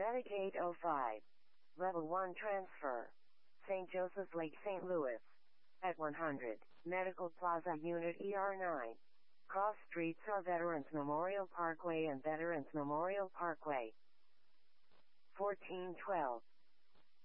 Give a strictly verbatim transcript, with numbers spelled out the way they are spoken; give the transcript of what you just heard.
Medic eight oh five. Level one transfer. Saint Joseph's Lake, Saint Louis. At one hundred. Medical Plaza Unit E R nine. Cross streets are Veterans Memorial Parkway and Veterans Memorial Parkway. fourteen twelve.